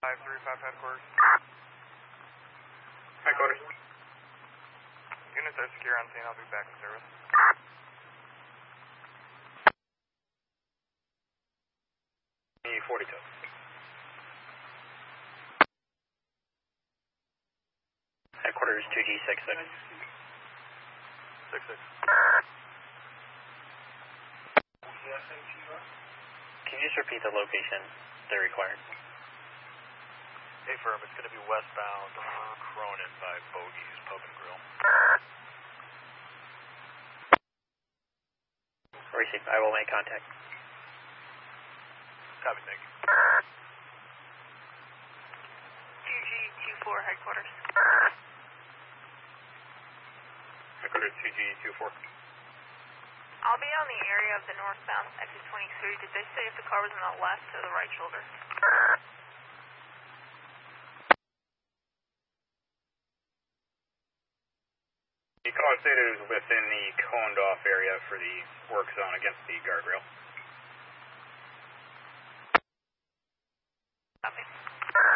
535 headquarters. Headquarters. Units are secure on scene. I'll be back in service. E42. Headquarters 2G66. 66. Can you just repeat the location they're required? Hey, firm, it's going to be westbound Cronin by Bogey's Pub and Grill. Received. I will make contact. Copy, thank you. 2G24 headquarters. Headquarters 2G24. I'll be on the area of the northbound exit 23. Did they say if the car was on the left or the right shoulder? The caller stated it was within the coned off area for the work zone against the guardrail.